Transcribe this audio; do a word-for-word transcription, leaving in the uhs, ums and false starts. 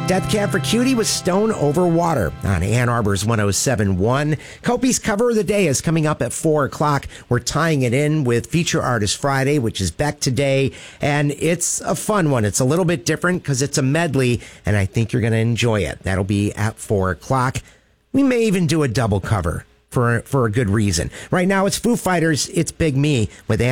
Death Cab for Cutie with Stone Over Water on Ann Arbor's one oh seven point one. Kopi's cover of the day is coming up at four o'clock. We're tying it in with Feature Artist Friday, which is back today, and it's a fun one. It's a little bit different because it's a medley, and I think you're going to enjoy it. That'll be at four o'clock. We may even do a double cover for, for a good reason. Right now, it's Foo Fighters, It's Big Me with Ann